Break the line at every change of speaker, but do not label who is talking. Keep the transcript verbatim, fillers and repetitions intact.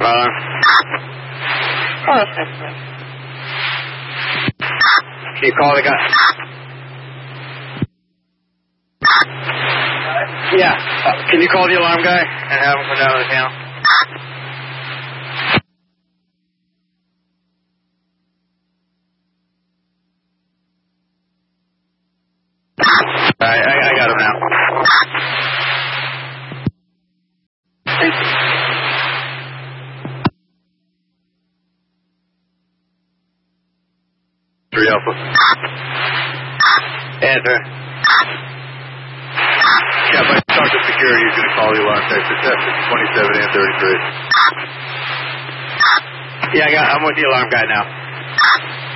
Uh,
Oh, that's excellent.
can you call the guy? Yeah. Uh, can you call the alarm guy and have him come down to the panel? Alright, I, I got him now.
Thank you.
Three Alpha. Answer. Yeah, if I talk to security, he's going to call the alarm tech. Success twenty-seven and thirty-three. Yeah, I got, I'm with the alarm guy now.